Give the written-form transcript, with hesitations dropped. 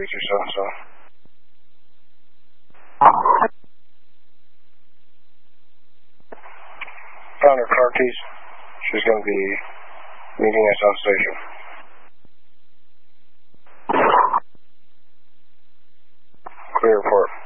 or so. Found her car keys. She's going to be meeting us off station. Clear report.